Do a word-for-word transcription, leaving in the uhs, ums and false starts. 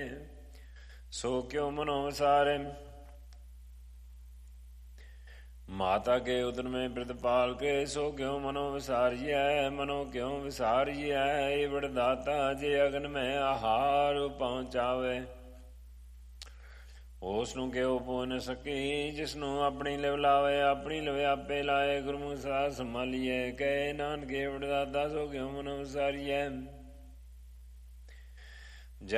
ਸੋ ਕਿਉ ਮਨੋ ਵਿਸਾਰੇ। ਮਾਤਾ ਕੇ ਉਦਰ ਮੈਂ ਪ੍ਰਤਪਾਲ ਕੇ ਸੋ ਕਿਉ ਮਨੋ ਵਿਸਾਰੀਐ। ਮਨੋ ਕਿਉ ਵਿਸਾਰੀਐ ਏ ਬੜ ਦਾਤਾ ਜੇ ਅਗਨ ਮੈਂ ਆਹਾਰ ਪਹੁੰਚਾਵੇ। ਉਸ ਨੂੰ ਕਿਉ ਪੋ ਨ ਸਕੀ ਜਿਸਨੂੰ ਆਪਣੀ ਲਿਵ ਲਾਵੇ। ਆਪਣੀ ਲਿਵ ਆਪੇ ਲਾਏ ਗੁਰਮੁਖ ਸਦਾ ਸੰਭਾਲੀਏ। ਕਹੇ ਨਾਨਕੇ ਬੜ ਦਾਤਾ ਸੋ ਕਿਉ ਮਨੋ ਵਿਸਾਰੀਐ।